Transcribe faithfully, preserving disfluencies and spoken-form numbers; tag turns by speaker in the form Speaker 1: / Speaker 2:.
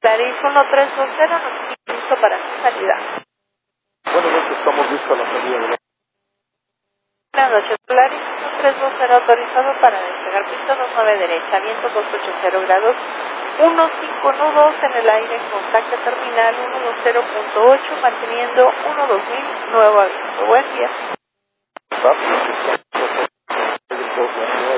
Speaker 1: Claris uno tres dos cero, nos listo para su salida.
Speaker 2: Buenas noches, estamos listos a la salida de la...
Speaker 1: Buenas noches, Claris uno tres dos cero, autorizado para despegar pista dos nueve derecha, viento doscientos ochenta grados, uno cinco nudos en el aire, contacto terminal uno dos cero punto ocho, manteniendo uno dos mil, nuevo aviso. Buen día.
Speaker 2: Rápido, que estamos...